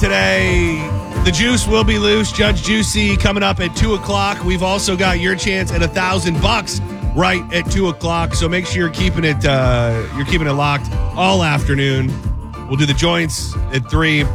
today. The juice will be loose. Judge Juicy coming up at 2 o'clock. We've also got your chance at $1,000 right at 2 o'clock. So make sure you're keeping it locked all afternoon. We'll do the joints at 3.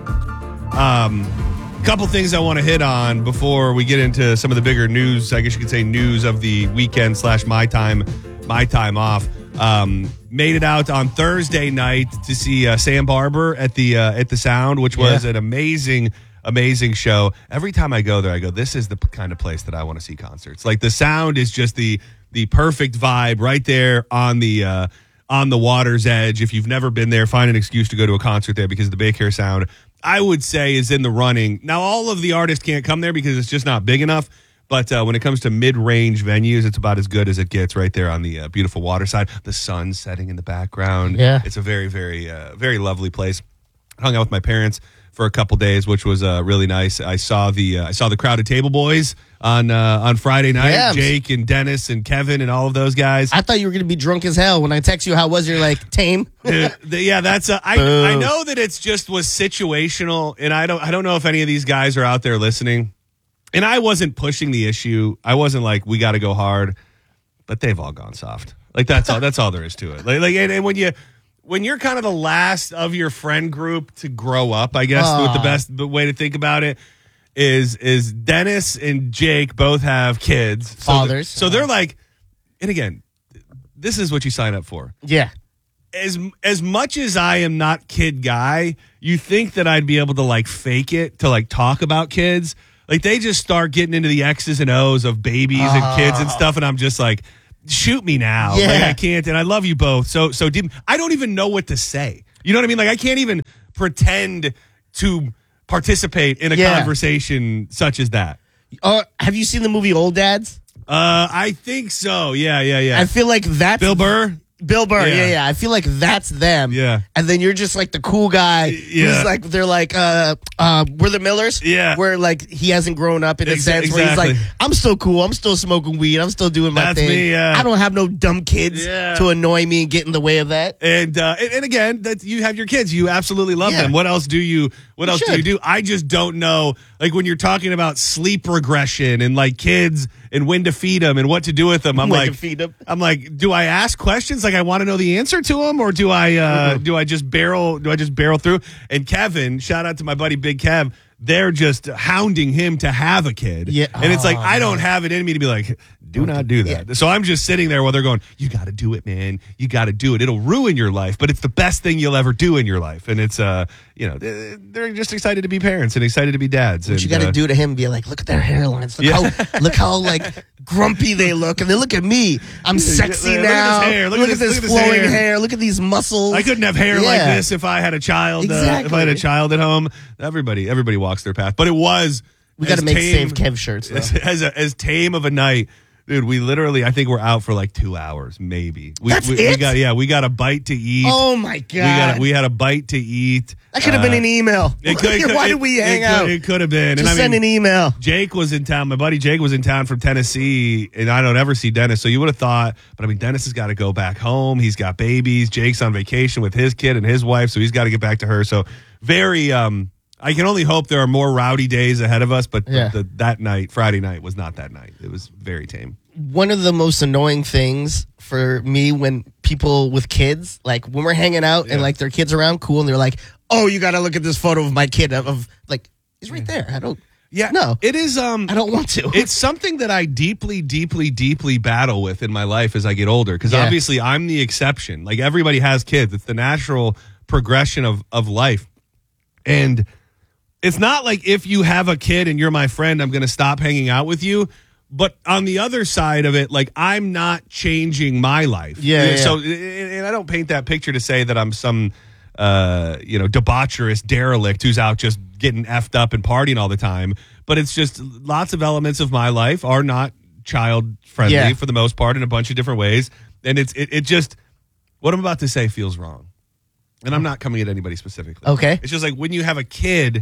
Couple things I want to hit on before we get into some of the bigger news. I guess you could say news of the weekend / my time off. Made it out on Thursday night to see Sam Barber at the Sound, which was an amazing show. Every time I go there, I go, this is the kind of place that I want to see concerts. Like the Sound is just the perfect vibe right there on the water's edge. If you've never been there, find an excuse to go to a concert there because the Big Hair Sound, I would say, is in the running. Now, all of the artists can't come there because it's just not big enough. But when it comes to mid-range venues, it's about as good as it gets right there on the beautiful water side. The sun setting in the background. Yeah. It's a very, very, very lovely place. Hung out with my parents for a couple days, which was really nice. I saw the Crowded Table Boys on Friday night. Yeah. Jake and Dennis and Kevin and all of those guys. I thought you were going to be drunk as hell when I text you. How was your tame? Yeah, that's I know that it's just was situational, and I don't know if any of these guys are out there listening. And I wasn't pushing the issue. I wasn't like, we got to go hard, but they've all gone soft. Like that's all there is to it. And when you're kind of the last of your friend group to grow up, I guess with the best way to think about it is Dennis and Jake both have kids, fathers. So they're like, and again, this is what you sign up for. Yeah. As much as I am not kid guy, you think that I'd be able to fake it to talk about kids. Like, they just start getting into the X's and O's of babies and kids and stuff, and I'm just like, shoot me now. Yeah. Like, I can't, and I love you both. So deep. I don't even know what to say. You know what I mean? Like, I can't even pretend to participate in a conversation such as that. Have you seen the movie Old Dads? I think so. Yeah. I feel like that's Bill Burr? Bill Burr, yeah. I feel like that's them. Yeah. And then you're just like the cool guy who's like, they're like, we're the Millers. Yeah. Where he hasn't grown up in a sense where he's exactly. like, I'm still cool. I'm still smoking weed. I'm still doing my That's thing. me, yeah. I don't have no dumb kids to annoy me and get in the way of that. And again, that you have your kids. You absolutely love them. What else do you do? I just don't know. Like when you're talking about sleep regression and kids and when to feed them and what to do with them, I'm like, do I ask questions? Like I want to know the answer to them, or do I just barrel through? And Kevin, shout out to my buddy Big Kev. They're just hounding him to have a kid. Yeah. And it's I don't have it in me to be like, do not do that. Yeah. So I'm just sitting there while they're going, you got to do it, man. You got to do it. It'll ruin your life, but it's the best thing you'll ever do in your life. And it's, they're just excited to be parents and excited to be dads. What you got to do to him, be like, look at their hairlines. Look how grumpy they look. And then look at me. I'm sexy now. Look at this flowing hair. Look at these muscles. I couldn't have hair like this if I had a child. Exactly. If I had a child at home. Everybody walks their path. But it was. We got to make Save Kev shirts, though. As tame of a night. Dude, we literally, I think we're out for 2 hours, maybe. That's it? We got a bite to eat. Oh, my God. We had a bite to eat. That could have been an email. Why did we hang out? It could have been. Just send an email. Jake was in town. My buddy Jake was in town from Tennessee, and I don't ever see Dennis, so you would have thought, but Dennis has got to go back home. He's got babies. Jake's on vacation with his kid and his wife, so he's got to get back to her. So very, I can only hope there are more rowdy days ahead of us, but that night, Friday night, was not that night. It was very tame. One of the most annoying things for me when people with kids, when we're hanging out and their kids around, cool, and they're like, oh, you got to look at this photo of my kid he's right there. I don't. Yeah, no, it is. I don't want to. It's something that I deeply, deeply, deeply battle with in my life as I get older. Because obviously I'm the exception. Everybody has kids. It's the natural progression of life. And it's not like if you have a kid and you're my friend, I'm going to stop hanging out with you. But on the other side of it, I'm not changing my life. Yeah. So, and I don't paint that picture to say that I'm some, debaucherous derelict who's out just getting effed up and partying all the time. But it's just lots of elements of my life are not child friendly for the most part in a bunch of different ways. And it just, what I'm about to say feels wrong. And I'm not coming at anybody specifically. Okay. It's just when you have a kid,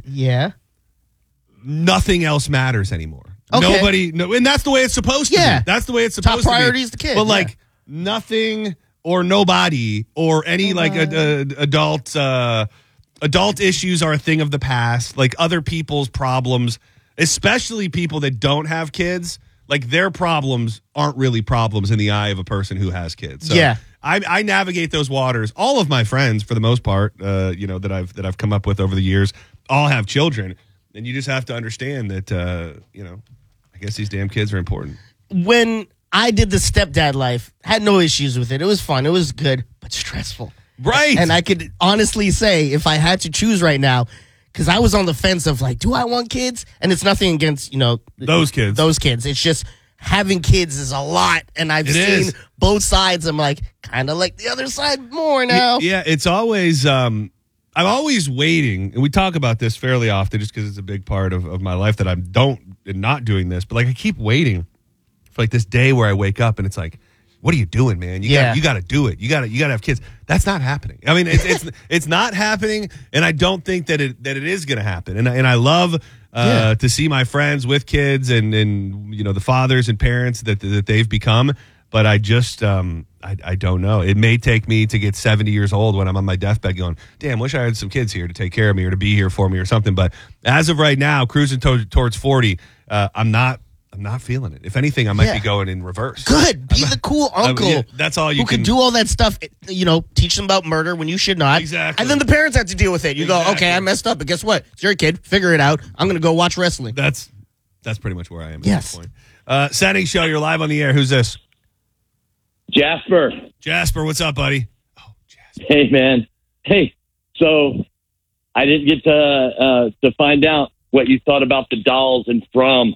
nothing else matters anymore. Okay. And that's the way it's supposed to be. That's the way it's supposed to be. Top priority is the kid. But nothing or nobody or any adult adult issues are a thing of the past. Like other people's problems, especially people that don't have kids, like their problems aren't really problems in the eye of a person who has kids. So Yeah. I navigate those waters. All of my friends, for the most part, that I've come up with over the years, all have children, and you just have to understand that I guess these damn kids are important. When I did the stepdad life, had no issues with it. It was fun. It was good, but stressful. Right. And I could honestly say, if I had to choose right now, because I was on the fence of like, do I want kids? And it's nothing against Those kids. It's just having kids is a lot, and I've seen both sides. I'm like, kind of like the other side more now. Yeah, it's always. I'm always waiting, and we talk about this fairly often, just because it's a big part of my life that I'm not doing this. But like, I keep waiting for like this day where I wake up and it's like, what are you doing, man? You got to do it. You got to have kids. That's not happening. I mean, it's not happening, and I don't think that it is going to happen. And I love to see my friends with kids and the fathers and parents that they've become. But I just I don't know. It may take me to get 70 years old when I'm on my deathbed going, damn, wish I had some kids here to take care of me or to be here for me or something. But as of right now, cruising towards 40, I'm not feeling it. If anything, I might be going in reverse. Good. Be the cool uncle. That's all you who can do all that stuff, teach them about murder when you should not. Exactly. And then the parents have to deal with it. You go, okay, I messed up, but guess what? It's your kid. Figure it out. I'm going to go watch wrestling. That's pretty much where I am at this point. Setting show, you're live on the air. Who's this? Jasper, what's up, buddy? Oh, Jasper. Hey, man. Hey, so I didn't get to find out what you thought about the dolls and From.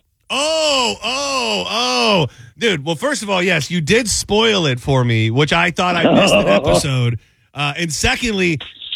Oh, dude. Well, first of all, yes, you did spoil it for me, which I thought I missed an episode. And secondly,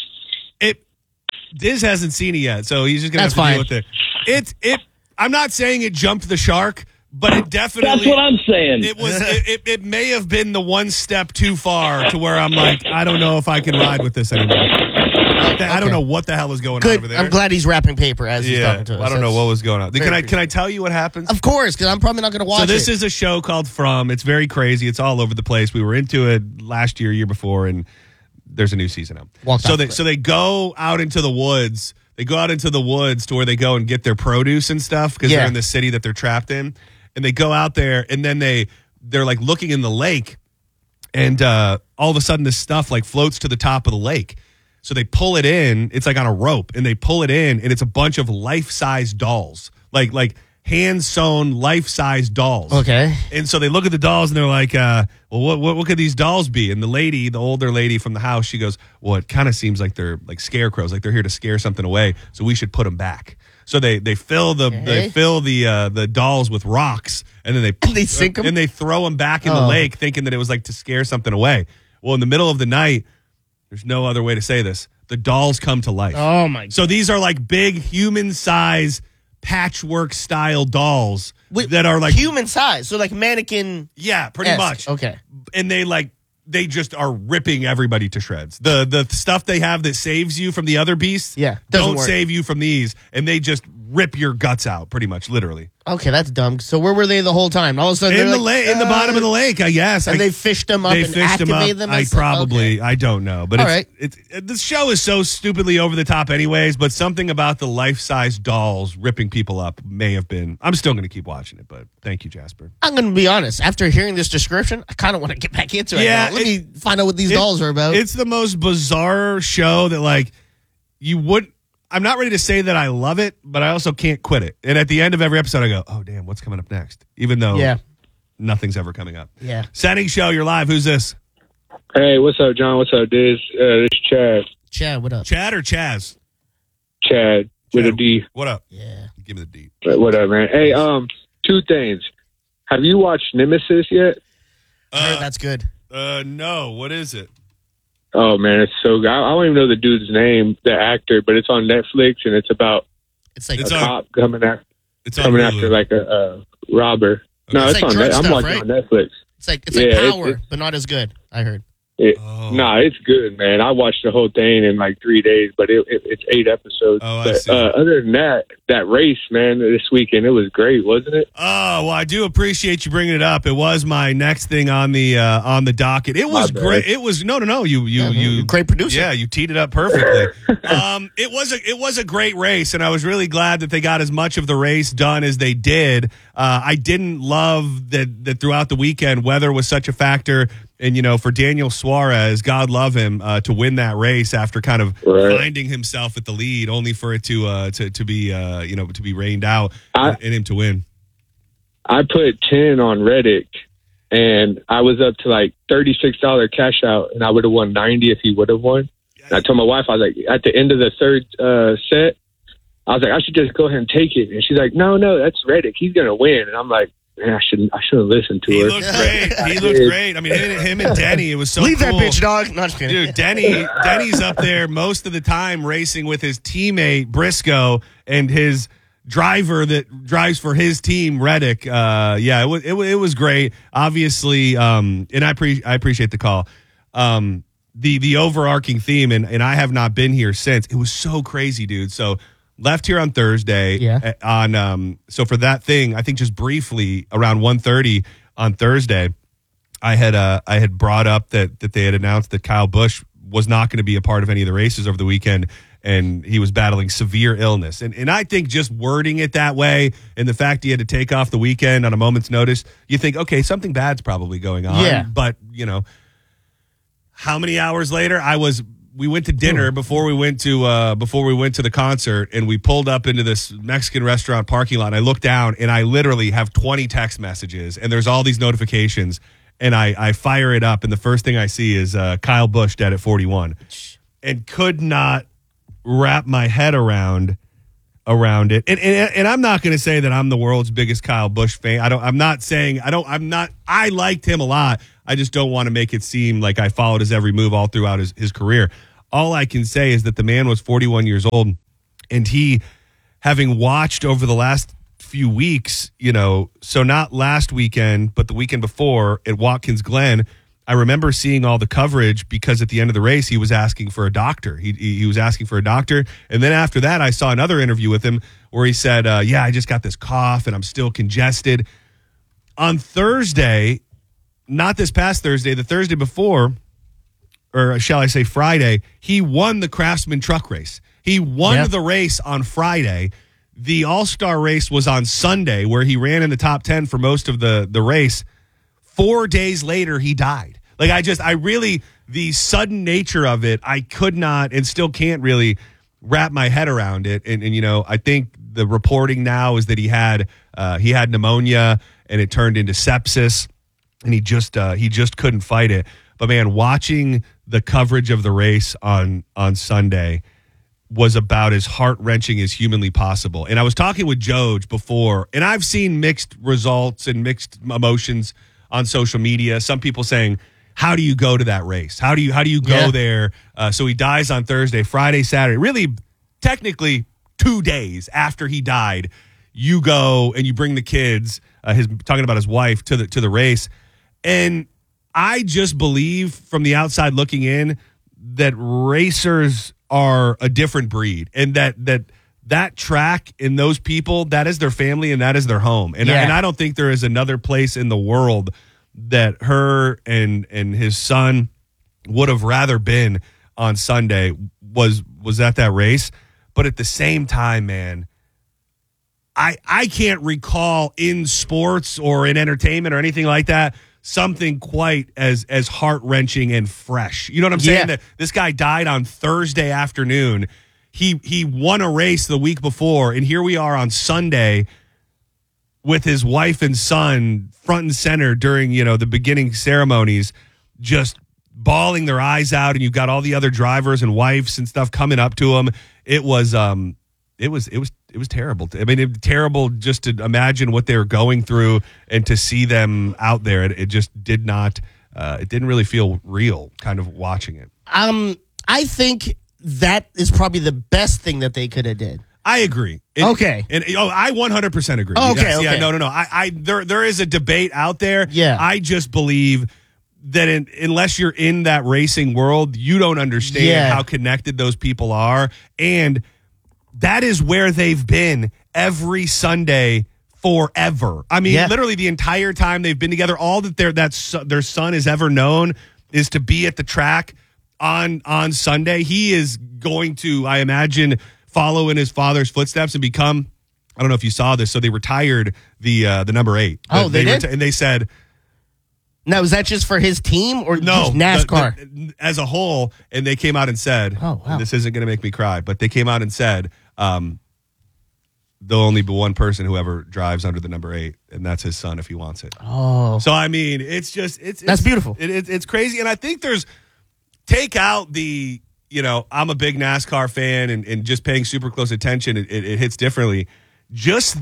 Diz hasn't seen it yet, so he's just gonna have to deal with it. I'm not saying it jumped the shark, but it definitely. That's what I'm saying. It was. It may have been the one step too far to where I'm like, I don't know if I can ride with this anymore. I don't know what the hell is going on over there. I'm glad he's wrapping paper as he's talking to us. I don't know what was going on. Can I tell you what happens? Of course, because I'm probably not going to watch it. So this is a show called From. It's very crazy. It's all over the place. We were into it last year before, and there's a new season out. So they go out into the woods. They go out into the woods to where they go and get their produce and stuff because they're in the city that they're trapped in. And they go out there, and then they're like looking in the lake, and all of a sudden this stuff like floats to the top of the lake. So they pull it in. It's like on a rope, and they pull it in, and it's a bunch of life-size dolls, like hand-sewn life-size dolls. Okay. And so they look at the dolls, and they're like, "Well, what could these dolls be?" And the older lady from the house, she goes, "Well, it kind of seems like they're like scarecrows, like they're here to scare something away. So we should put them back." So they fill the dolls with rocks, and then they sink them, and they throw them back in the lake, thinking that it was like to scare something away. Well, in the middle of the night. There's no other way to say this. The dolls come to life. Oh, my God. So these are like big human size patchwork style dolls that are like human size. So like mannequin. Yeah, pretty much. Okay. And they just are ripping everybody to shreds. The stuff they have that saves you from the other beasts don't save you from these. And they just rip your guts out, pretty much, literally. Okay, that's dumb. So where were they the whole time? All of a sudden, in the bottom of the lake, I guess. And they fished them up and activated them. I don't know, but this show is so stupidly over the top, anyways. But something about the life-size dolls ripping people up may have been. I'm still going to keep watching it, but thank you, Jasper. I'm going to be honest. After hearing this description, I kind of want to get back into it. Yeah, let me find out what these dolls are about. It's the most bizarre show that like you would. I'm not ready to say that I love it, but I also can't quit it. And at the end of every episode, I go, oh, damn, what's coming up next? Even though nothing's ever coming up. Yeah. Setting show, you're live. Who's this? Hey, what's up, John? What's up, Diz? This is Chad. Chad, what up? Chad or Chaz? Chad, with a D. What up? Yeah. Give me the D. What up, man? Hey, two things. Have you watched Nemesis yet? I heard that's good. No. What is it? Oh, man, it's so good. I don't even know the dude's name, the actor, but it's on Netflix, and it's about a cop coming after like a robber. Okay. No, it's like on I'm watching on Netflix. It's like Power, but not as good, I heard. Nah, it's good, man. I watched the whole thing in like 3 days, but it's 8 episodes. Oh, but, I see. Other than that race, man, this weekend, it was great, wasn't it? Oh, well, I do appreciate you bringing it up. It was my next thing on the docket. It was great. It was no. You great producer. Yeah, you teed it up perfectly. It was a great race, and I was really glad that they got as much of the race done as they did. I didn't love that throughout the weekend weather was such a factor. And, for Daniel Suarez, God love him, to win that race after kind of finding himself at the lead, only for it to be rained out and him to win. I put 10 on Reddick, and I was up to like $36 cash out, and I would have won 90 if he would have won. And I told my wife, I was like, at the end of the third set, I was like, I should just go ahead and take it. And she's like, no, that's Reddick. He's going to win. And I'm like, man, I shouldn't have listened to her. He looked great. He looked great. I mean, him and Denny, it was so Leave cool. that bitch, dog. No, just kidding. Dude, Denny's up there most of the time racing with his teammate Briscoe and his driver that drives for his team, Reddick. It was great. Obviously, and I appreciate the call. The overarching theme, and I have not been here since. It was so crazy, dude. So left here on Thursday. Yeah. So for that thing, I think just briefly around 1:30 on Thursday, I had brought up that they had announced that Kyle Busch was not going to be a part of any of the races over the weekend, and he was battling severe illness. And I think just wording it that way, and the fact he had to take off the weekend on a moment's notice, you think, okay, something bad's probably going on. Yeah. But how many hours later we went to dinner before we went to the concert, and we pulled up into this Mexican restaurant parking lot, and I looked down and I literally have 20 text messages, and there's all these notifications, and I fire it up, and the first thing I see is Kyle Busch dead at 41, and could not wrap my head around it. And I'm not going to say that I'm the world's biggest Kyle Busch fan. I liked him a lot. I just don't want to make it seem like I followed his every move all throughout his career. All I can say is that the man was 41 years old, and he, having watched over the last few weeks, so not last weekend, but the weekend before at Watkins Glen, I remember seeing all the coverage because at the end of the race, he was asking for a doctor. He was asking for a doctor. And then after that, I saw another interview with him where he said, I just got this cough and I'm still congested. On Thursday, not this past Thursday, the Thursday before, or shall I say Friday, he won the Craftsman truck race. He won the race on Friday. The All-Star race was on Sunday, where he ran in the top 10 for most of the race. 4 days later, he died. The sudden nature of it, I could not and still can't really wrap my head around it. And I think the reporting now is that he had pneumonia and it turned into sepsis, and he just couldn't fight it. But man, watching the coverage of the race on Sunday was about as heart-wrenching as humanly possible. And I was talking with Joj before, and I've seen mixed results and mixed emotions on social media. Some people saying, how do you go to that race? How do you go there? So he dies on Thursday, Friday, Saturday. Really, technically 2 days after he died, you go and you bring the kids, talking about his wife, to the race. And I just believe from the outside looking in that racers are a different breed, and that track and those people, that is their family and that is their home. And I don't think there is another place in the world that her and his son would have rather been on Sunday was at that race. But at the same time, man, I can't recall in sports or in entertainment or anything like that something quite as heart-wrenching and fresh. You know what I'm saying? That this guy died on Thursday afternoon. He won a race the week before, and here we are on Sunday with his wife and son front and center during, the beginning ceremonies, just bawling their eyes out, and you've got all the other drivers and wives and stuff coming up to him. It was terrible. I mean, terrible just to imagine what they were going through and to see them out there. It just did not. It didn't really feel real. Kind of watching it. I think that is probably the best thing that they could have did. I agree. Okay. I 100% agree. Okay. Yes, okay. Yeah, no. There is a debate out there. Yeah. I just believe unless you're in that racing world, you don't understand how connected those people are. And that is where they've been every Sunday forever. I mean, literally the entire time they've been together, all that their son has ever known is to be at the track on Sunday. He is going to, I imagine, follow in his father's footsteps and become, I don't know if you saw this, so they retired the number 8. Oh, they did? And they said... Now, is that just for his team or no, just NASCAR? As a whole, and they came out and said, oh, wow. This isn't going to make me cry, but they came out and said, there'll only be one person who ever drives under the number 8, and that's his son if he wants it. Oh. So, I mean, it's that's beautiful. It's crazy, and I think take out the, I'm a big NASCAR fan and just paying super close attention, it hits differently. Just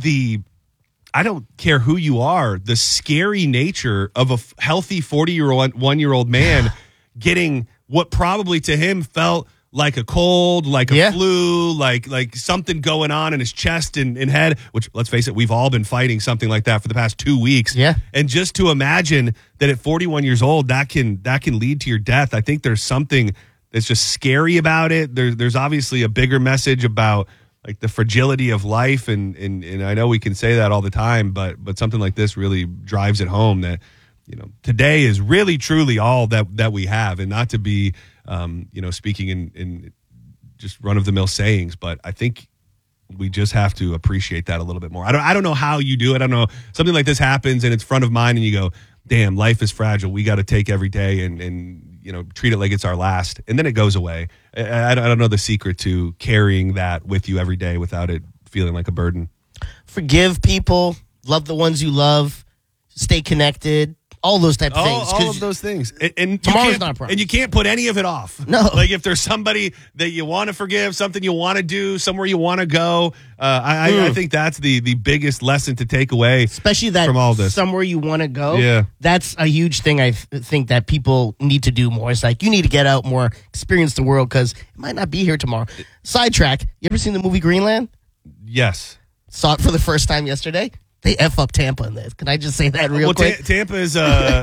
I don't care who you are, the scary nature of a healthy 41-year-old man getting what probably to him felt like a cold, like a flu, like something going on in his chest and head, which, let's face it, we've all been fighting something like that for the past 2 weeks. Yeah. And just to imagine that at 41 years old, that can lead to your death. I think there's something that's just scary about it. There's obviously a bigger message about like the fragility of life, and I know we can say that all the time, but something like this really drives it home that today is really truly all that we have, and not to be speaking in just run of the mill sayings, but I think we just have to appreciate that a little bit more. I don't know how you do it. I don't know, something like this happens and it's front of mind, and you go, damn, life is fragile. We got to take every day and treat it like it's our last, and then it goes away. I don't know the secret to carrying that with you every day without it feeling like a burden. Forgive people, love the ones you love, stay connected, all those type of things. All of those things. And tomorrow's not a problem. And you can't put any of it off. No. Like if there's somebody that you want to forgive, something you want to do, somewhere you want to go, I think that's the biggest lesson to take away. Especially that from all this. Somewhere you want to go. Yeah. That's a huge thing I think that people need to do more. It's like you need to get out more, experience the world, because it might not be here tomorrow. Sidetrack. You ever seen the movie Greenland? Yes. Saw it for the first time yesterday. They F up Tampa in this. Can I just say that real quick? Tampa is,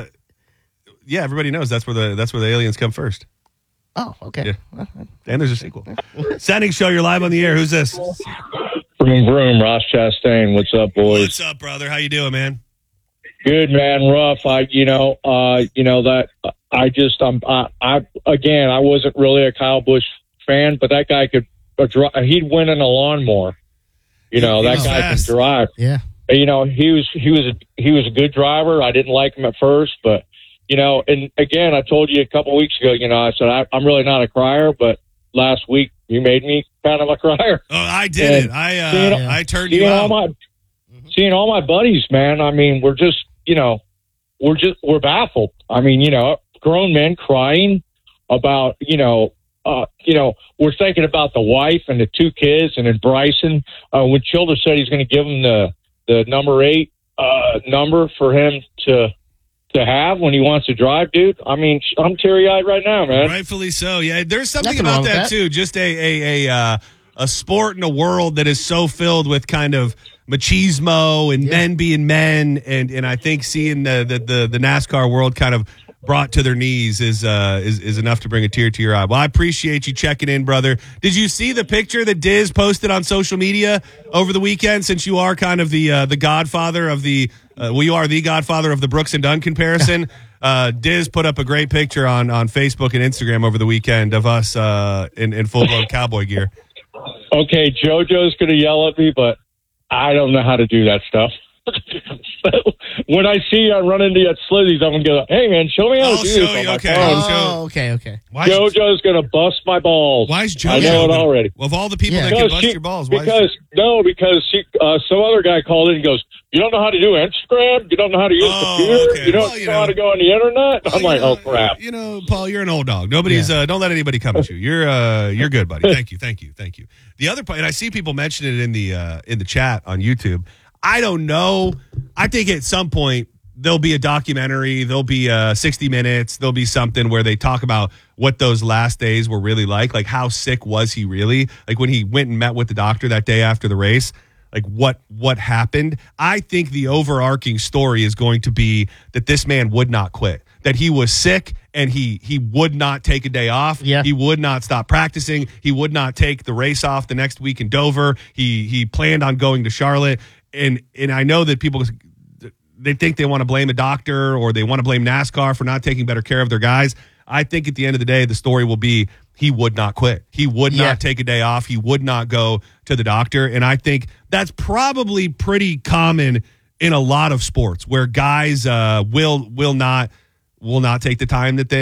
everybody knows that's where the aliens come first. Oh, okay. Yeah. And there's a sequel. Sending show, you're live on the air. Who's this? Vroom, vroom, Ross Chastain. What's up, boys? What's up, brother? How you doing, man? Good, man. Rough. I wasn't really a Kyle Busch fan, but that guy he'd win in a lawnmower. That guy fast. can drive. Yeah. He was a good driver. I didn't like him at first, but and again, I told you a couple weeks ago, I said I'm really not a crier, but last week you made me kind of a crier. Oh, I did it. I turned you out. Seeing all my buddies, man. I mean, we're just we're baffled. I mean, grown men crying about we're thinking about the wife and the 2 kids, and then Bryson when Childer said he's going to give him the number 8 number for him to have when he wants to drive, dude. I mean, I'm teary-eyed right now, man. Rightfully so. Yeah, there's something Nothing about wrong with that too. Just a sport in a world that is so filled with kind of machismo and men being men, and I think seeing the NASCAR world kind of brought to their knees is enough to bring a tear to your eye. Well, I appreciate you checking in, brother. Did you see the picture that Diz posted on social media over the weekend? Since you are kind of the godfather of you are the godfather of the Brooks and Dunn comparison. Diz put up a great picture on Facebook and Instagram over the weekend of us in full-blown cowboy gear. Okay, JoJo's going to yell at me, but I don't know how to do that stuff. When I see you run into you at Slizzy's, I'm going to go, hey, man, show me how to do this on my phone. Okay. JoJo's going to bust my balls. Why is JoJo? I know it already. Well, of all the people that can bust your balls, because some other guy called in and goes, you don't know how to do Instagram? You don't know how to use the computer? Okay. You don't know how to go on the internet? I'm like, oh, crap. Paul, you're an old dog. Nobody's, don't let anybody come at you. You're good, buddy. Thank you. The other part, and I see people mention it in the chat on YouTube. I don't know. I think at some point there'll be a documentary, there'll be 60 Minutes, there'll be something where they talk about what those last days were really like how sick was he really? Like when he went and met with the doctor that day after the race, like what happened? I think the overarching story is going to be that this man would not quit. that he was sick and he would not take a day off. Yeah. He would not stop practicing. He would not take the race off the next week in Dover. He planned on going to Charlotte. And I know that people, they think they want to blame a doctor or they want to blame NASCAR for not taking better care of their guys. I think at the end of the day, the story will be he would not quit. He would not take a day off. He would not go to the doctor. And I think that's probably pretty common in a lot of sports where guys will not take the time that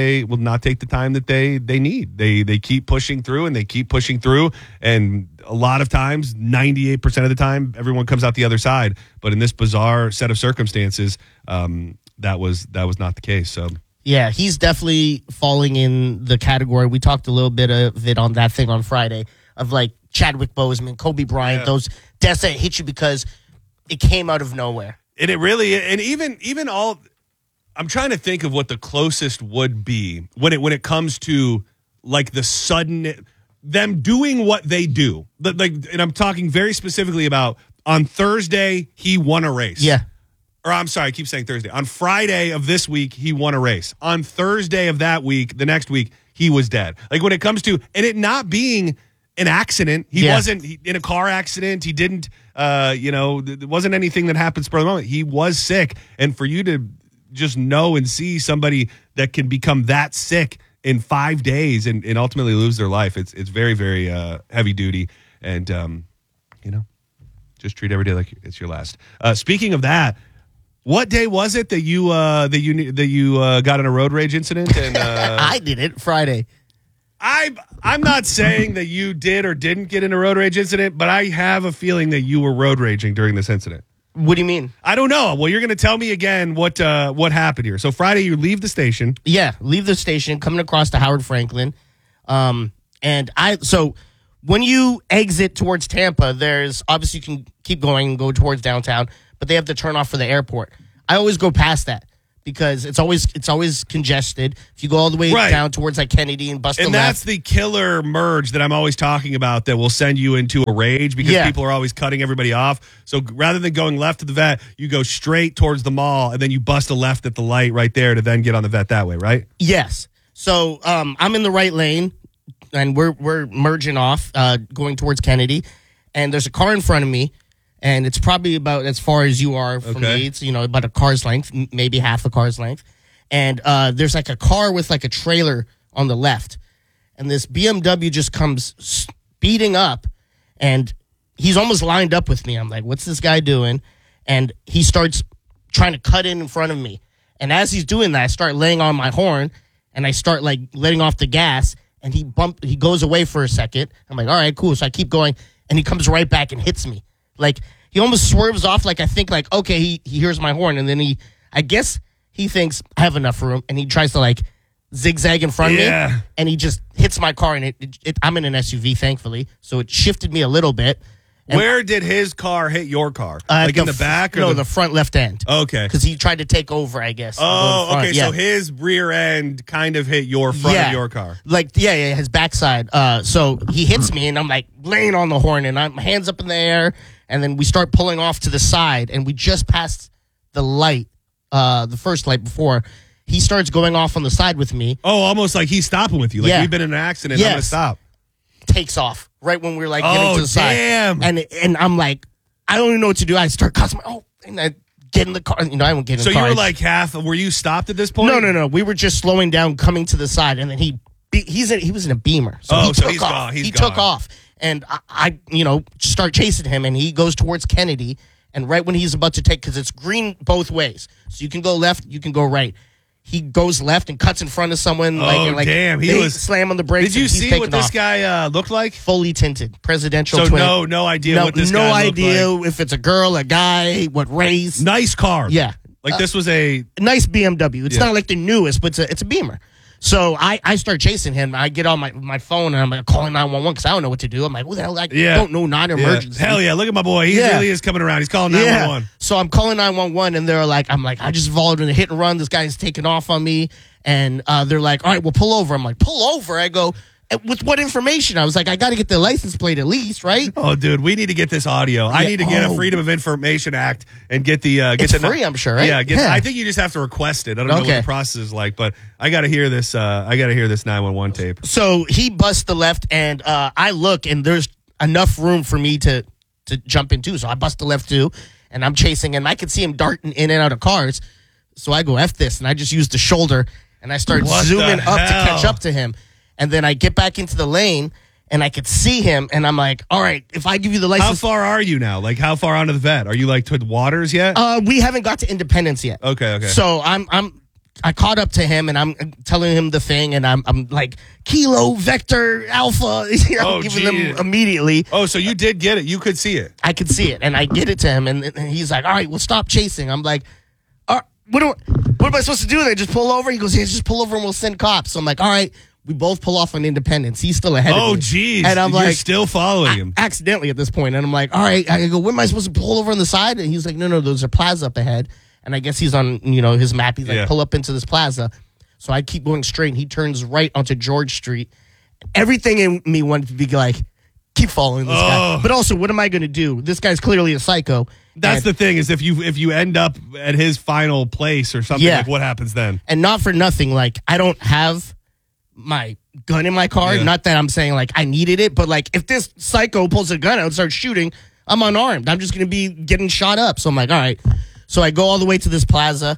they need. They keep pushing through and they keep pushing through. And a lot of times, 98% of the time, everyone comes out the other side. But in this bizarre set of circumstances, that was not the case. So. Yeah, he's definitely falling in the category. We talked a little bit of it on that thing on Friday of like Chadwick Boseman, Kobe Bryant, those deaths that hit you because it came out of nowhere. And it really, and even all, I'm trying to think of what the closest would be when it comes to like the sudden, them doing what they do. And I'm talking very specifically about on Thursday, he won a race. Yeah. Or I'm sorry, I keep saying Thursday. On Friday of this week, he won a race. On Thursday of that week, the next week, he was dead. Like when it comes to, and it not being an accident, he wasn't in a car accident. He didn't, there wasn't anything that happened spur of the moment. He was sick. And for you to just know and see somebody that can become that sick in 5 days and ultimately lose their life, it's very, very heavy duty. And, just treat every day like it's your last. Speaking of that, what day was it that you got in a road rage incident? And I did it Friday. I'm not saying that you did or didn't get in a road rage incident, but I have a feeling that you were road raging during this incident. What do you mean? I don't know. Well, you're going to tell me again what happened here. So Friday, you leave the station. Yeah, leave the station, coming across to Howard Franklin, so when you exit towards Tampa, there's obviously you can keep going and go towards downtown, but they have to turn off for the airport. I always go past that because it's always congested. If you go all the way down towards like Kennedy and bust and that's the killer merge that I'm always talking about that will send you into a rage because people are always cutting everybody off. So rather than going left to the vet, you go straight towards the mall and then you bust a left at the light right there to then get on the vet that way, right? Yes. So I'm in the right lane. And we're merging off, going towards Kennedy, and there's a car in front of me, and it's probably about as far as you are from me. It's about a car's length, maybe half a car's length, and there's like a car with like a trailer on the left, and this BMW just comes speeding up, and he's almost lined up with me. I'm like, what's this guy doing? And he starts trying to cut in front of me, and as he's doing that, I start laying on my horn, and I start like letting off the gas. And he goes away for a second. I'm like, all right, cool. So I keep going, and he comes right back and hits me. Like, he almost swerves off, like, I think, like, okay, he hears my horn. And then I guess he thinks I have enough room, and he tries to, like, zigzag in front of me. And he just hits my car, and I'm in an SUV, thankfully. So it shifted me a little bit. And where did his car hit your car? Like in the back? Or the front left end. Okay. Because he tried to take over, I guess. Oh, okay. Yeah. So his rear end kind of hit your front of your car. Like, his backside. So he hits me, and I'm like laying on the horn, and I'm hands up in the air, and then we start pulling off to the side, and we just passed the light, the first light before. He starts going off on the side with me. Oh, almost like he's stopping with you. Like we've been in an accident. I'm going to stop. Takes off right when we're like getting to the side. Damn. And I'm like, I don't even know what to do. I start cussing. And I get in the car. I won't get in the car. So you were like were you stopped at this point? No. We were just slowing down, coming to the side, and then he was in a Beamer. So he took off. He took off. And I start chasing him, and he goes towards Kennedy. And right when he's about to take, because it's green both ways. So you can go left, you can go right. He goes left and cuts in front of someone. Damn. He was slam on the brakes. Did you see what this guy looked like? Fully tinted. Presidential twin. So no idea what this guy looked like. No idea if it's a girl, a guy, what race. Nice car. Yeah. Like this was a nice BMW. It's not like the newest, but it's a Beamer. So I start chasing him. I get on my phone, and I'm like calling 911 because I don't know what to do. I'm like, what the hell? I don't know, not emergency. Hell yeah, look at my boy. He really is coming around. He's calling 911. So I'm calling 911, and I'm like, I just involved in a hit and run. This guy's taking off on me. And they're like, all right, well, pull over. I'm like, pull over? I go, With what information? I was like, I got to get the license plate at least, right? Oh, dude, we need to get this audio. I need to get a Freedom of Information Act and get the It's free, I'm sure, right? Yeah, I think you just have to request it. I don't know what the process is like, but I got to hear this. I got to hear this 911 tape. So he busts the left, and I look, and there's enough room for me to jump into. So I bust the left too, and I'm chasing him. I can see him darting in and out of cars. So I go F this, and I just use the shoulder, and I start zooming up to catch up to him. And then I get back into the lane, and I could see him, and I'm like, all right, if I give you the license. How far are you now? Like, how far onto the vet? Are you, like, to Waters yet? We haven't got to Independence yet. Okay. So I caught up to him, and I'm telling him the thing, and I'm like, Kilo, Vector, Alpha. I'm giving them immediately. Oh, so you did get it. You could see it. I could see it, and I get it to him, and he's like, all right, well, stop chasing. I'm like, what am I supposed to do? They just pull over? He goes, yeah, just pull over and we'll send cops. So I'm like, all right. We both pull off on Independence. He's still ahead of me. Oh, geez. And I'm You're still following him. Accidentally at this point. And I'm like, all right. I go, where am I supposed to pull over on the side? And he's like, no, there's a plaza up ahead. And I guess he's on, his map. He's like, pull up into this plaza. So I keep going straight, and he turns right onto George Street. Everything in me wanted to be like, keep following this guy. But also, what am I going to do? This guy's clearly a psycho. That's the thing, is if you end up at his final place or something, like, what happens then? And not for nothing, like, I don't have my gun in my car. Not that I'm saying like I needed it, but like if this psycho pulls a gun out and starts shooting, I'm unarmed. I'm just going to be getting shot up. So I'm like, all right. So I go all the way to this plaza,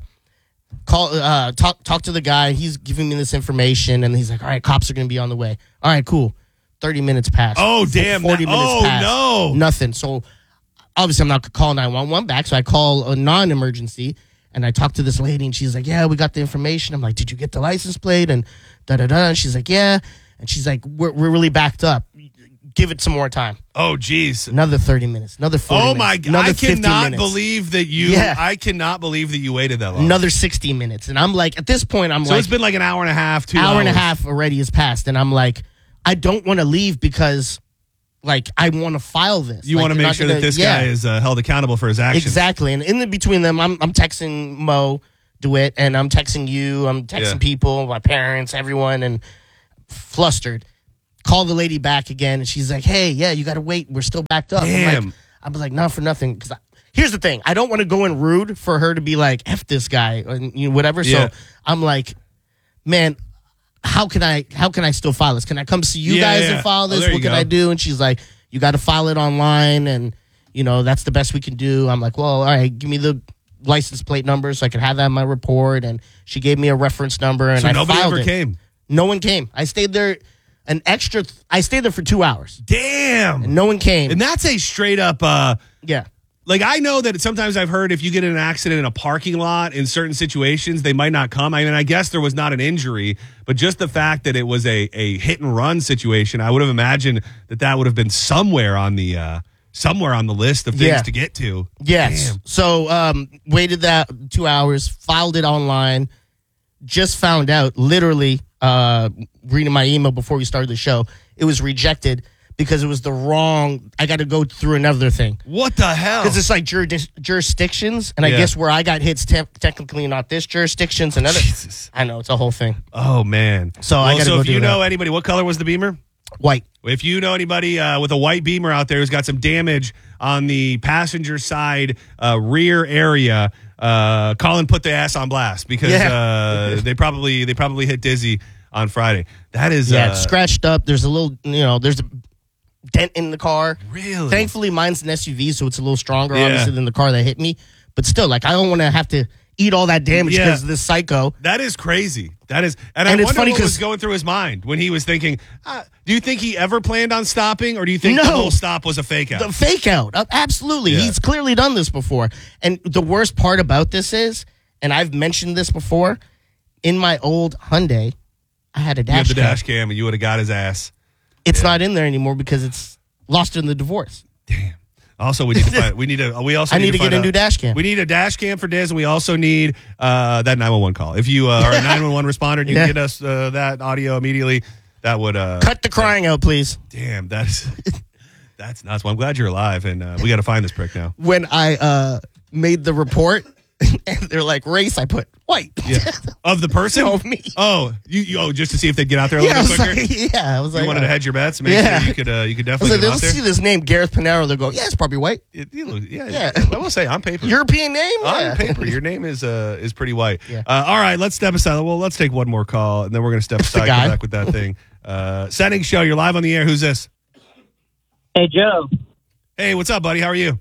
talk to the guy. He's giving me this information, and he's like, all right, cops are going to be on the way. All right, cool. 30 minutes passed. Oh, damn. 40 minutes passed. No. Nothing. So obviously I'm not going to call 911 back. So I call a non-emergency, and I talk to this lady, and she's like, yeah, we got the information. I'm like, did you get the license plate? And da-da-da. And she's like, yeah. And she's like, we're really backed up. Give it some more time. Oh, geez. Another 30 minutes. Another 40 minutes. Oh, my God. I cannot believe that I cannot believe that you waited that long. Another 60 minutes. And I'm like, at this point, so it's been like an hour and a half, 2 hours. Hour and a half already has passed. And I'm like, I don't want to leave because, like, I want to file this. You want to make sure that this guy is held accountable for his actions. Exactly. And in between them, I'm texting Mo DeWitt, and I'm texting you. I'm texting people, my parents, everyone, and flustered. Call the lady back again, and she's like, hey, yeah, you got to wait. We're still backed up. Damn. I was like, not for nothing. Because here's the thing. I don't want to go in rude for her to be like, F this guy, and whatever. Yeah. So I'm like, man, how can I still file this? Can I come see you guys and file this? What can I do? And she's like, you got to file it online, and, that's the best we can do. I'm like, well, all right, give me the license plate number so I can have that in my report. And she gave me a reference number, and I nobody filed ever it. came? No one came. I stayed there I stayed there for 2 hours. Damn. And no one came. And that's a straight up, yeah. Like, I know that sometimes I've heard if you get in an accident in a parking lot in certain situations, they might not come. I mean, I guess there was not an injury, but just the fact that it was a hit and run situation, I would have imagined that would have been somewhere on the list of things to get to. Yes. Damn. So waited that 2 hours, filed it online, just found out, literally reading my email before we started the show, it was rejected because it was the wrong. I got to go through another thing. What the hell? Because it's like jurisdictions, and I guess where I got hits technically not this jurisdictions and other. Jesus. I know, it's a whole thing. Oh man. So I got to go if do you that. know anybody, what color was the Beamer? White. If you know anybody with a white Beamer out there who's got some damage on the passenger side rear area, call and put the ass on blast because they probably hit Dizzy on Friday. That is it's scratched up. There's a little, there's a dent in the car. Really? Thankfully, mine's an SUV, so it's a little stronger, obviously, than the car that hit me. But still, like, I don't want to have to eat all that damage because of this psycho. That is crazy. That is, and I wonder what was going through his mind when he was thinking. Do you think he ever planned on stopping, or do you think the whole stop was a fake out? The fake out, absolutely. He's clearly done this before. And the worst part about this is, and I've mentioned this before, in my old Hyundai, I had a dash cam. You had the dash cam, and you would have got his ass. It's not in there anymore because it's lost in the divorce. Damn. Also, we need to find. I need to get a new dash cam. We need a dash cam for Diz, and we also need that 911 call. If you are a 911 responder, and you can get us that audio immediately. That would cut the crying out, please. Damn, that's nuts. Well, I'm glad you're alive, and we got to find this prick now. When I made the report, And they're like, race, I put white. Yeah. Of the person? No, me. Oh, you just to see if they'd get out there a Yeah, I little was bit quicker? like, I was like, You wanted to hedge your bets, make Yeah. sure you could I was definitely like, get they'll out there. see this name, Gareth Panaro. They'll go, yeah, it's probably white. Yeah. I will say, on paper. European name? On Yeah. paper, your name is pretty white. Yeah. All right, let's step aside. Well, let's take one more call, and then we're going to step aside, guy. come back with that thing. Setting show, you're live on the air. Who's this? Hey, Joe. Hey, what's up, buddy? How are you?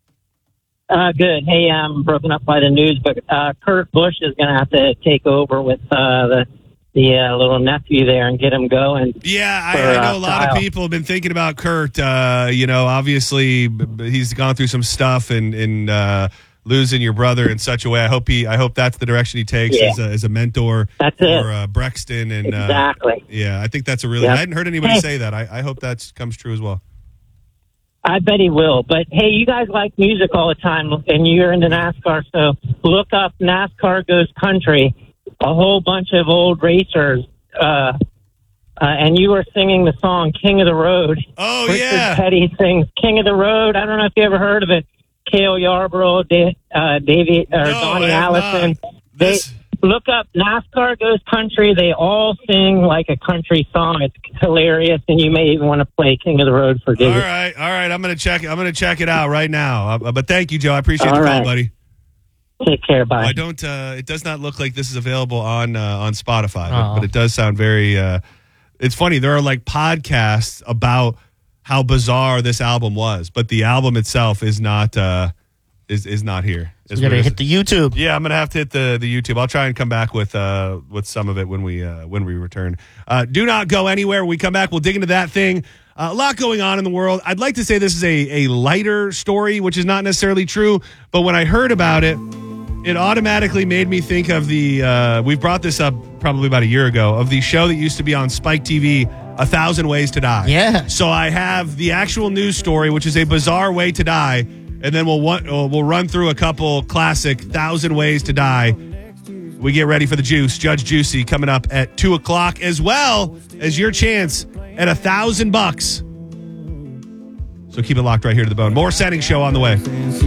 Good. Hey, I'm broken up by the news, but Kurt Busch is going to have to take over with the little nephew there and get him going. Yeah, I know a lot of people have been thinking about Kurt. Obviously, he's gone through some stuff and losing your brother in such a way. I hope that's the direction he takes as a mentor That's for it. Brexton. And Exactly. I think that's a really. Yep. I hadn't heard anybody Hey. say that. I hope that comes true as well. I bet he will. But, hey, you guys like music all the time, and you're into NASCAR, so look up NASCAR Goes Country. A whole bunch of old racers, and you were singing the song King of the Road. Oh, Richard yeah. Petty sings King of the Road. I don't know if you ever heard of it. Cale Yarborough, Donnie Allison. This- Look up NASCAR Goes Country. They all sing like a country song. It's hilarious, and you may even want to play King of the Road for Diggy. All right. I'm gonna check it out right now. But thank you, Joe. I appreciate the All call, right. buddy. Take care. Bye. I don't. It does not look like this is available on Spotify, Aw. but it does sound very. It's funny. There are like podcasts about how bizarre this album was, but the album itself is not is not here. You got to hit the YouTube. Yeah, I'm gonna have to hit the YouTube. I'll try and come back with some of it when we return. Do not go anywhere. When we come back, we'll dig into that thing. A lot going on in the world. I'd like to say this is a lighter story, which is not necessarily true. But when I heard about it, it automatically made me think of the. We've brought this up probably about a year ago of the show that used to be on Spike TV, 1,000 Ways to Die. Yeah. So I have the actual news story, which is a bizarre way to die. And then we'll run through a couple classic 1,000 Ways to Die. We get ready for the juice. Judge Juicy coming up at 2:00, as well as your chance at $1,000. So keep it locked right here to the bone. More Setting Show on the way.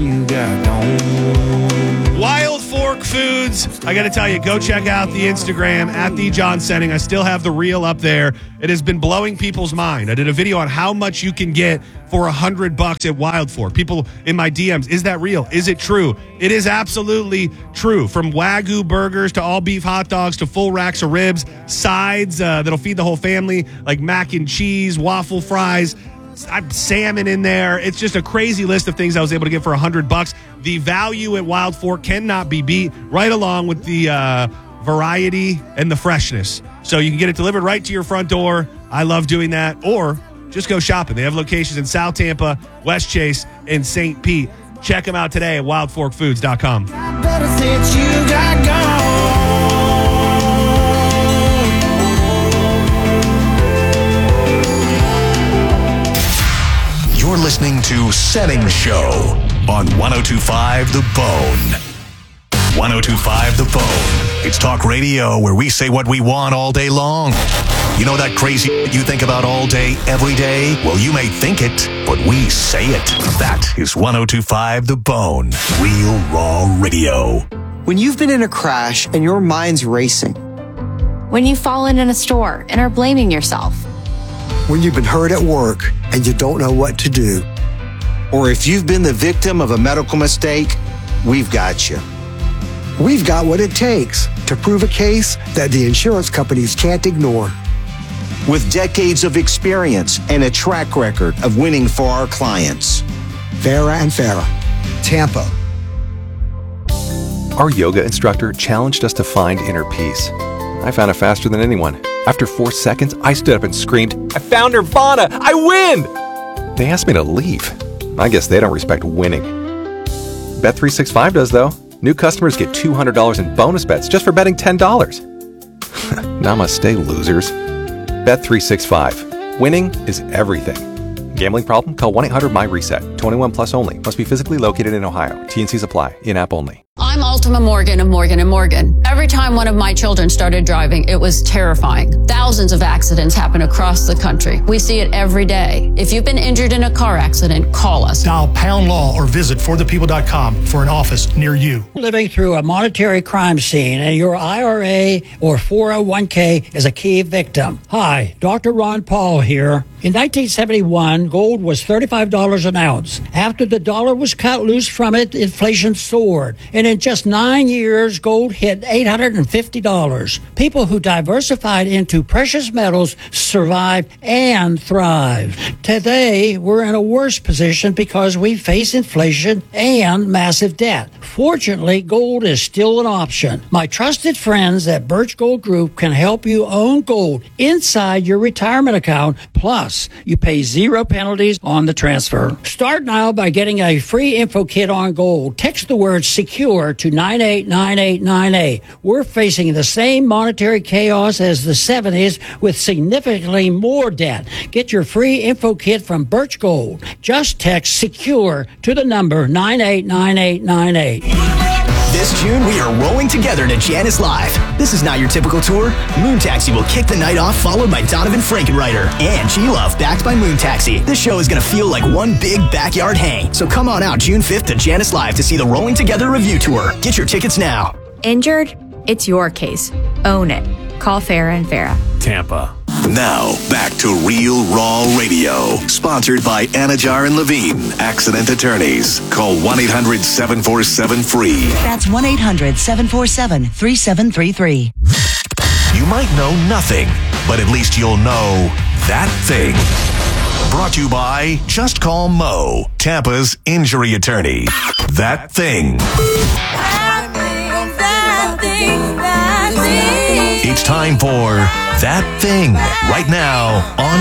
Wild Fork Foods. I got to tell you, go check out the Instagram at the John Setting. I still have the reel up there. It has been blowing people's mind. I did a video on how much you can get for $100 at Wild Fork. People in my DMs, is that real? Is it true? It is absolutely true. From Wagyu burgers to all beef hot dogs to full racks of ribs, sides that'll feed the whole family, like mac and cheese, waffle fries, salmon in there. It's just a crazy list of things I was able to get for $100. The value at Wild Fork cannot be beat, right along with the variety and the freshness. So you can get it delivered right to your front door. I love doing that. Or just go shopping. They have locations in South Tampa, West Chase, and St. Pete. Check them out today at wildforkfoods.com. You're listening to Setting Show on 102.5 The Bone. 102.5 The Bone. It's talk radio where we say what we want all day long. You know that crazy you think about all day, every day? Well, you may think it, but we say it. That is 102.5 The Bone. Real raw radio. When you've been in a crash and your mind's racing. When you've fallen in a store and are blaming yourself. When you've been hurt at work and you don't know what to do. Or if you've been the victim of a medical mistake, we've got you. We've got what it takes to prove a case that the insurance companies can't ignore. With decades of experience and a track record of winning for our clients. Farah and Farah, Tampa. Our yoga instructor challenged us to find inner peace. I found it faster than anyone. After 4 seconds, I stood up and screamed, "I found Nirvana! I win!" They asked me to leave. I guess they don't respect winning. Bet365 does, though. New customers get $200 in bonus bets just for betting $10. Namaste, losers. Bet365. Winning is everything. Gambling problem? Call 1-800-MY-RESET. 21 plus only. Must be physically located in Ohio. T&Cs apply. In-app only. I'm all Ultima Morgan of Morgan & Morgan. Every time one of my children started driving, it was terrifying. Thousands of accidents happen across the country. We see it every day. If you've been injured in a car accident, call us. Dial pound law or visit forthepeople.com for an office near you. Living through a monetary crime scene and your IRA or 401k is a key victim. Hi, Dr. Ron Paul here. In 1971, gold was $35 an ounce. After the dollar was cut loose from it, inflation soared. And in just 9 years, gold hit $850. People who diversified into precious metals survived and thrived. Today, we're in a worse position because we face inflation and massive debt. Fortunately, gold is still an option. My trusted friends at Birch Gold Group can help you own gold inside your retirement account. Plus, you pay 0 penalties on the transfer. Start now by getting a free info kit on gold. Text the word SECURE to 989898. We're facing the same monetary chaos as the 70s with significantly more debt. Get your free info kit from Birch Gold. Just text SECURE to the number 989898. This June, we are rolling together to Janice Live. This is not your typical tour. Moon Taxi will kick the night off, followed by Donovan Frankenreiter and G-Love, backed by Moon Taxi. This show is going to feel like one big backyard hang. So come on out June 5th to Janice Live to see the Rolling Together Review Tour. Get your tickets now. Injured? It's your case. Own it. Call Farah & Farah. Tampa. Now, back to Real Raw Radio. Sponsored by Anajar and Levine, Accident Attorneys. Call 1-800-747-FREE. That's 1-800-747-3733. You might know nothing, but at least you'll know that thing. Brought to you by Just Call Mo, Tampa's injury attorney. That thing. It's time for That Thing, right now on